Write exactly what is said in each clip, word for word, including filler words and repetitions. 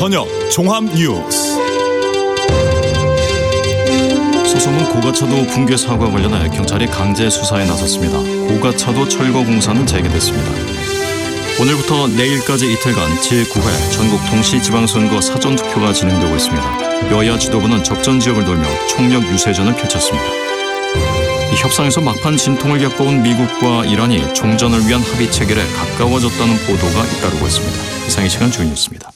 저녁 종합 뉴스. 서소문 고가차도 붕괴 사고와 관련해 경찰이 강제 수사에 나섰습니다. 고가차도 철거 공사는 재개됐습니다. 오늘부터 내일까지 이틀간 제구 회 전국 동시지방선거 사전투표가 진행되고 있습니다. 여야 지도부는 적전 지역을 돌며 총력 유세전을 펼쳤습니다. 이 협상에서 막판 진통을 겪어온 미국과 이란이 종전을 위한 합의 체결에 가까워졌다는 보도가 잇따르고 있습니다. 이상 이 시간 주요 뉴스입니다.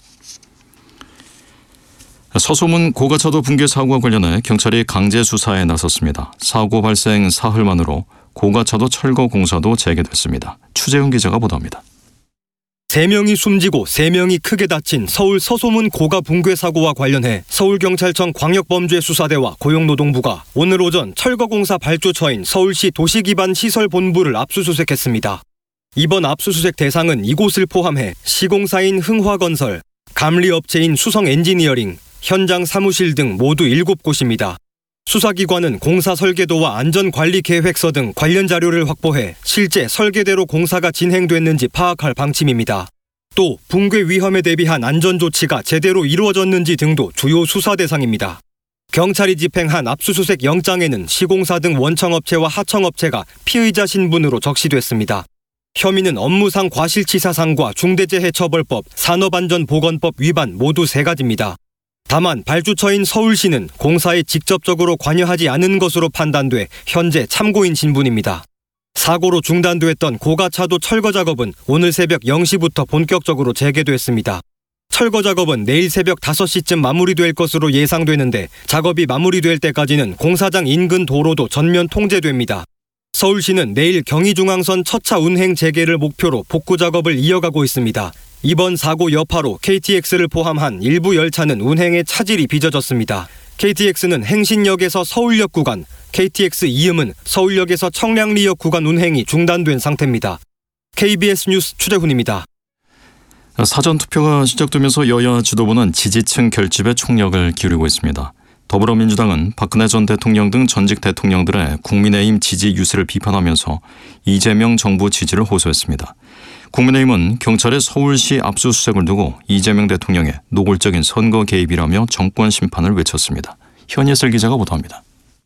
서소문 고가차도 붕괴 사고와 관련해 경찰이 강제 수사에 나섰습니다. 사고 발생 사흘 만으로 고가차도 철거 공사도 재개됐습니다. 추재훈 기자가 보도합니다. 세 명이 숨지고 세 명이 크게 다친 서울 서소문 고가 붕괴 사고와 관련해 서울경찰청 광역범죄수사대와 고용노동부가 오늘 오전 철거공사 발주처인 서울시 도시기반시설본부를 압수수색했습니다. 이번 압수수색 대상은 이곳을 포함해 시공사인 흥화건설, 감리업체인 수성엔지니어링, 현장 사무실 등 모두 일곱 곳입니다. 수사기관은 공사 설계도와 안전관리계획서 등 관련 자료를 확보해 실제 설계대로 공사가 진행됐는지 파악할 방침입니다. 또 붕괴 위험에 대비한 안전조치가 제대로 이루어졌는지 등도 주요 수사 대상입니다. 경찰이 집행한 압수수색 영장에는 시공사 등 원청업체와 하청업체가 피의자 신분으로 적시됐습니다. 혐의는 업무상 과실치사상과 중대재해처벌법, 산업안전보건법 위반 모두 세 가지입니다. 다만 발주처인 서울시는 공사에 직접적으로 관여하지 않은 것으로 판단돼 현재 참고인 신분입니다. 사고로 중단됐던 고가차도 철거 작업은 오늘 새벽 영 시부터 본격적으로 재개됐습니다. 철거 작업은 내일 새벽 다섯 시쯤 마무리될 것으로 예상되는데 작업이 마무리될 때까지는 공사장 인근 도로도 전면 통제됩니다. 서울시는 내일 경의중앙선 첫 차 운행 재개를 목표로 복구 작업을 이어가고 있습니다. 이번 사고 여파로 케이티엑스를 포함한 일부 열차는 운행에 차질이 빚어졌습니다. 케이티엑스는 행신역에서 서울역 구간, 케이티엑스 이음은 서울역에서 청량리역 구간 운행이 중단된 상태입니다. 케이비에스 뉴스 추재훈입니다. 사전투표가 시작되면서 여야 지도부는 지지층 결집에 총력을 기울이고 있습니다. 더불어민주당은 박근혜 전 대통령 등 전직 대통령들의 국민의힘 지지 유세를 비판하면서 이재명 정부 지지를 호소했습니다. 국민의힘은 경찰의 서울시 압수수색을 두고 이재명 대통령의 노골적인 선거 개입이라며 정권 심판을 외쳤습니다. 현예슬 기자가 보도합니다.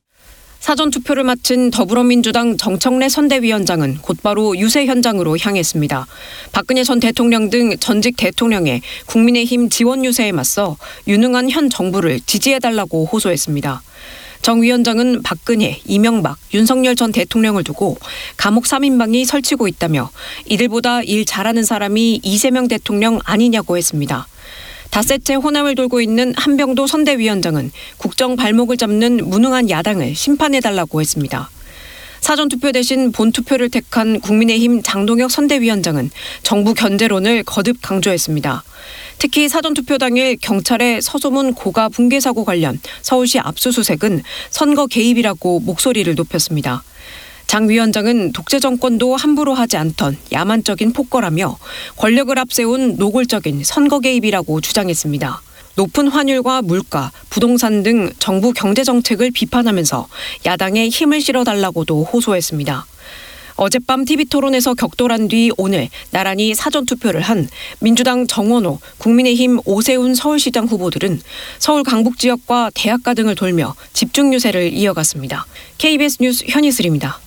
사전투표를 마친 더불어민주당 정청래 선대위원장은 곧바로 유세 현장으로 향했습니다. 박근혜 전 대통령 등 전직 대통령의 국민의힘 지원 유세에 맞서 유능한 현 정부를 지지해달라고 호소했습니다. 정 위원장은 박근혜, 이명박, 윤석열 전 대통령을 두고 감옥 삼 인방이 설치고 있다며 이들보다 일 잘하는 사람이 이재명 대통령 아니냐고 했습니다. 닷새째 호남을 돌고 있는 한병도 선대위원장은 국정 발목을 잡는 무능한 야당을 심판해달라고 했습니다. 사전투표 대신 본투표를 택한 국민의힘 장동혁 선대위원장은 정부 견제론을 거듭 강조했습니다. 특히 사전투표 당일 경찰의 서소문 고가 붕괴 사고 관련 서울시 압수수색은 선거 개입이라고 목소리를 높였습니다. 장 위원장은 독재 정권도 함부로 하지 않던 야만적인 폭거라며 권력을 앞세운 노골적인 선거 개입이라고 주장했습니다. 높은 환율과 물가, 부동산 등 정부 경제 정책을 비판하면서 야당에 힘을 실어달라고도 호소했습니다. 어젯밤 티비토론에서 격돌한 뒤 오늘 나란히 사전투표를 한 민주당 정원호, 국민의힘 오세훈 서울시장 후보들은 서울 강북 지역과 대학가 등을 돌며 집중 유세를 이어갔습니다. 케이비에스 뉴스 현희슬입니다.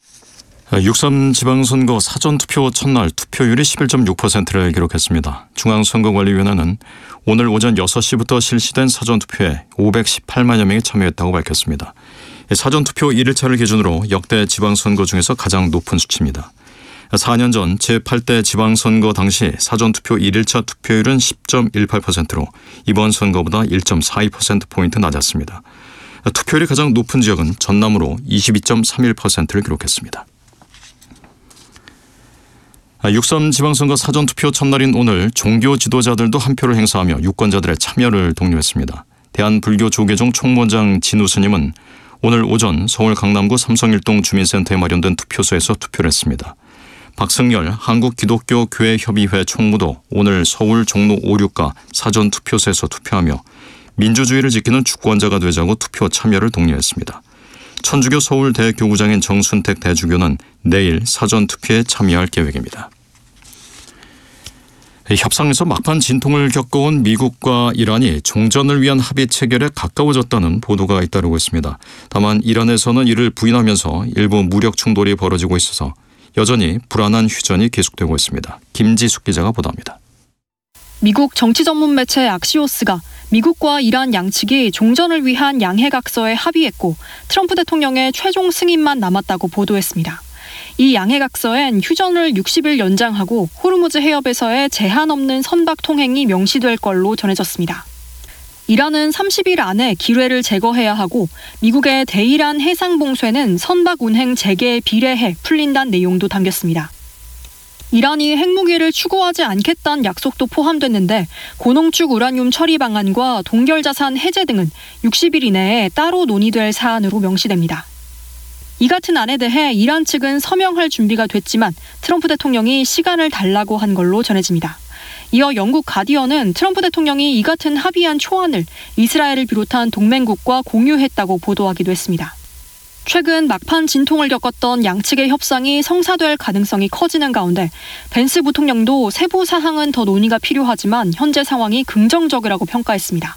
육삼 지방선거 사전투표 첫날 투표율이 십일 점 육 퍼센트를 기록했습니다. 중앙선거관리위원회는 오늘 오전 여섯 시부터 실시된 사전투표에 오백십팔만여 명이 참여했다고 밝혔습니다. 사전투표 일 일차를 기준으로 역대 지방선거 중에서 가장 높은 수치입니다. 사 년 전 제팔 대 지방선거 당시 사전투표 일 일차 투표율은 십 점 일팔 퍼센트로 이번 선거보다 일 점 사이 퍼센트포인트 낮았습니다. 투표율이 가장 높은 지역은 전남으로 이십이 점 삼일 퍼센트를 기록했습니다. 육삼 지방선거 사전투표 첫날인 오늘 종교 지도자들도 한 표를 행사하며 유권자들의 참여를 독려했습니다. 대한불교조계종 총무원장 진우 스님은 오늘 오전 서울 강남구 삼성일동 주민센터에 마련된 투표소에서 투표를 했습니다. 박승열 한국기독교교회협의회 총무도 오늘 서울 종로 오륙가 사전투표소에서 투표하며 민주주의를 지키는 주권자가 되자고 투표 참여를 독려했습니다. 천주교 서울대교구장인 정순택 대주교는 내일 사전투표에 참여할 계획입니다. 협상에서 막판 진통을 겪어온 미국과 이란이 종전을 위한 합의 체결에 가까워졌다는 보도가 잇따르고 있습니다. 다만 이란에서는 이를 부인하면서 일부 무력 충돌이 벌어지고 있어서 여전히 불안한 휴전이 계속되고 있습니다. 김지숙 기자가 보도합니다. 미국 정치 전문 매체 악시오스가 미국과 이란 양측이 종전을 위한 양해각서에 합의했고 트럼프 대통령의 최종 승인만 남았다고 보도했습니다. 이 양해각서엔 휴전을 육십 일 연장하고 호르무즈 해협에서의 제한 없는 선박 통행이 명시될 걸로 전해졌습니다. 이란은 삼십 일 안에 기뢰를 제거해야 하고 미국의 대이란 해상봉쇄는 선박 운행 재개에 비례해 풀린다는 내용도 담겼습니다. 이란이 핵무기를 추구하지 않겠다는 약속도 포함됐는데 고농축 우라늄 처리 방안과 동결자산 해제 등은 육십 일 이내에 따로 논의될 사안으로 명시됩니다. 이 같은 안에 대해 이란 측은 서명할 준비가 됐지만 트럼프 대통령이 시간을 달라고 한 걸로 전해집니다. 이어 영국 가디언은 트럼프 대통령이 이 같은 합의안 초안을 이스라엘을 비롯한 동맹국과 공유했다고 보도하기도 했습니다. 최근 막판 진통을 겪었던 양측의 협상이 성사될 가능성이 커지는 가운데 벤스 부통령도 세부 사항은 더 논의가 필요하지만 현재 상황이 긍정적이라고 평가했습니다.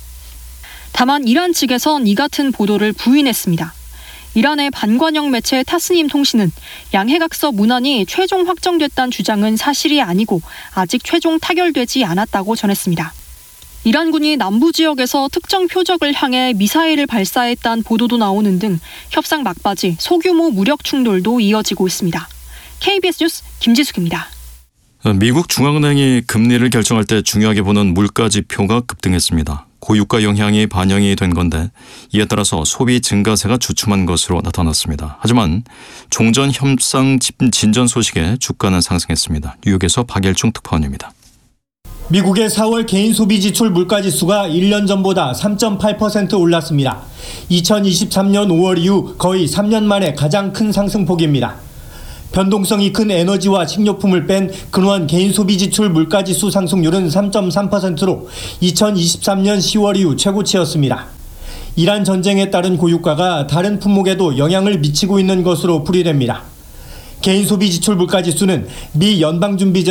다만 이란 측에선 이 같은 보도를 부인했습니다. 이란의 반관영 매체 타스님 통신은 양해각서 문안이 최종 확정됐다는 주장은 사실이 아니고 아직 최종 타결되지 않았다고 전했습니다. 이란군이 남부 지역에서 특정 표적을 향해 미사일을 발사했다는 보도도 나오는 등 협상 막바지 소규모 무력 충돌도 이어지고 있습니다. 케이비에스 뉴스 김지숙입니다. 미국 중앙은행이 금리를 결정할 때 중요하게 보는 물가지표가 급등했습니다. 고유가 영향이 반영이 된 건데 이에 따라서 소비 증가세가 주춤한 것으로 나타났습니다. 하지만 종전 협상 진전 소식에 주가는 상승했습니다. 뉴욕에서 박일중 특파원입니다. 미국의 사월 개인 소비 지출 물가지수가 일 년 전보다 삼 점 팔 퍼센트 올랐습니다. 이천이십삼 년 오월 이후 거의 삼 년 만에 가장 큰 상승폭입니다. 변동성이 큰 에너지와 식료품을 뺀 근원 개인 소비 지출 물가지수 상승률은 삼 점 삼 퍼센트로 이천이십삼 년 시월 이후 최고치였습니다. 이란 전쟁에 따른 고유가가 다른 품목에도 영향을 미치고 있는 것으로 풀이됩니다. 개인 소비 지출 물가지수는 미 연방준비제